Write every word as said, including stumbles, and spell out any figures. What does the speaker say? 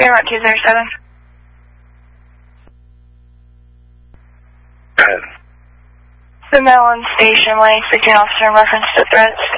Fairmont two zero seven. Go ahead. The Mellon Station, one eight sixteen officer in reference to threats.